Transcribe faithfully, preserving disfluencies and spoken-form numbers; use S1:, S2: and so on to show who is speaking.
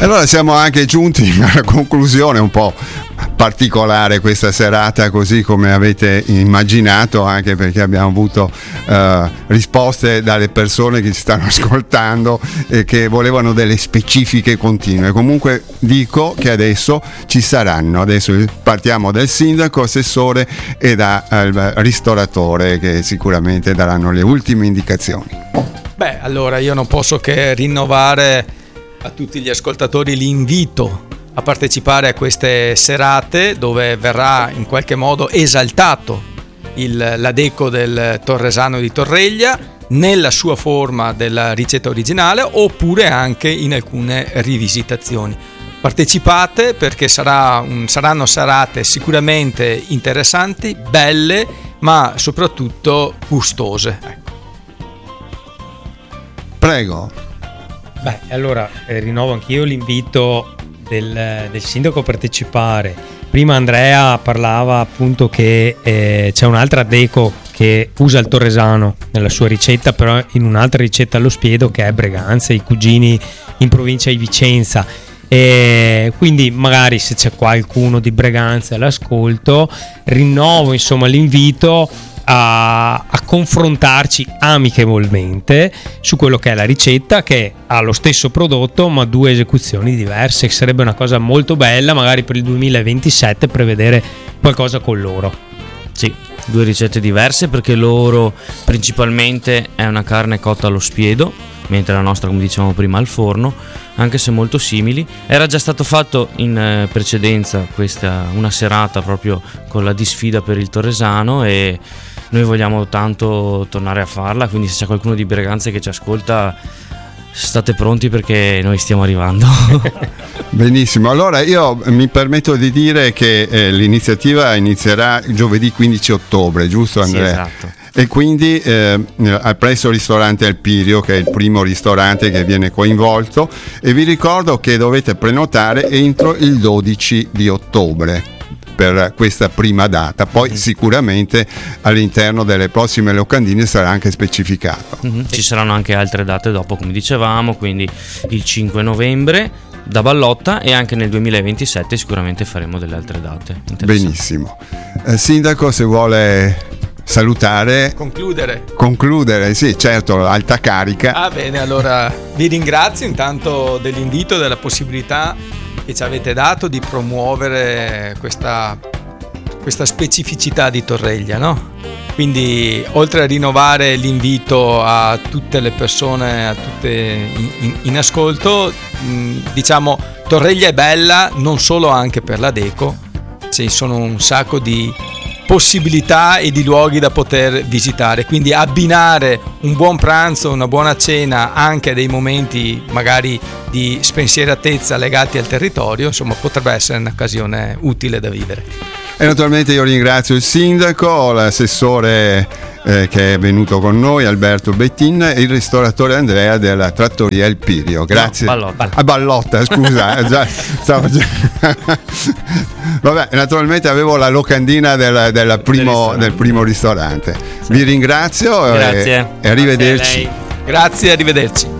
S1: Allora siamo anche giunti alla conclusione un po' particolare questa serata, così come avete immaginato, anche perché abbiamo avuto uh, risposte dalle persone che ci stanno ascoltando e che volevano delle specifiche continue. Comunque dico che adesso ci saranno, adesso partiamo dal sindaco, assessore e dal ristoratore, che sicuramente daranno le ultime indicazioni.
S2: Beh, allora io non posso che rinnovare a tutti gli ascoltatori l'invito a partecipare a queste serate, dove verrà in qualche modo esaltato il, la deco del Torresano di Torreglia nella sua forma della ricetta originale, oppure anche in alcune rivisitazioni. Partecipate, perché sarà un, saranno serate sicuramente interessanti, belle, ma soprattutto gustose. Ecco.
S1: Prego.
S3: Beh, allora eh, rinnovo anch'io l'invito del, del sindaco a partecipare. Prima Andrea parlava appunto che eh, c'è un'altra deco che usa il torresano nella sua ricetta, però in un'altra ricetta allo spiedo, che è Breganza, i cugini in provincia di Vicenza. E quindi magari se c'è qualcuno di Breganza all'ascolto, rinnovo insomma l'invito A, a confrontarci amichevolmente su quello che è la ricetta, che ha lo stesso prodotto ma due esecuzioni diverse. Sarebbe una cosa molto bella magari per il duemilaventisette prevedere qualcosa con loro.
S4: Sì, due ricette diverse, perché loro principalmente è una carne cotta allo spiedo, mentre la nostra, come dicevamo prima, al forno, anche se molto simili. Era già stato fatto in precedenza questa una serata proprio con la disfida per il Torresano, e noi vogliamo tanto tornare a farla, quindi se c'è qualcuno di Breganza che ci ascolta, state pronti perché noi stiamo arrivando.
S1: Benissimo, allora io mi permetto di dire che eh, l'iniziativa inizierà giovedì quindici ottobre, giusto Andrea?
S4: Sì, esatto.
S1: E quindi eh, presso il ristorante Elpirio, che è il primo ristorante che viene coinvolto, e vi ricordo che dovete prenotare entro il dodici di ottobre per questa prima data. Poi mm-hmm. sicuramente all'interno delle prossime locandine sarà anche specificato.
S4: Mm-hmm. Ci saranno anche altre date dopo, come dicevamo, quindi il cinque novembre da Ballotta, e anche nel duemilaventisette sicuramente faremo delle altre date.
S1: Benissimo. Eh, Sindaco, se vuole salutare,
S2: concludere
S1: concludere sì, certo, alta carica.
S2: Ah, bene, allora vi ringrazio intanto dell'invito, della possibilità che ci avete dato di promuovere questa, questa specificità di Torreglia, no? Quindi, oltre a rinnovare l'invito a tutte le persone, a tutte in, in, in ascolto, mh, diciamo, Torreglia è bella non solo anche per la deco, ci sono un sacco di possibilità e di luoghi da poter visitare, quindi abbinare un buon pranzo, una buona cena anche a dei momenti magari di spensieratezza legati al territorio, insomma potrebbe essere un'occasione utile da vivere.
S1: E naturalmente io ringrazio il sindaco, l'assessore eh, che è venuto con noi, Alberto Bettin, e il ristoratore Andrea della trattoria Elpirio. Grazie.
S4: No, Ballotta.
S1: Ah, Ballotta, scusa. già, stavo già... Vabbè, naturalmente avevo la locandina del, del, primo, del primo ristorante. Sì. Vi ringrazio.
S4: Grazie.
S1: E, e arrivederci.
S2: Grazie, arrivederci.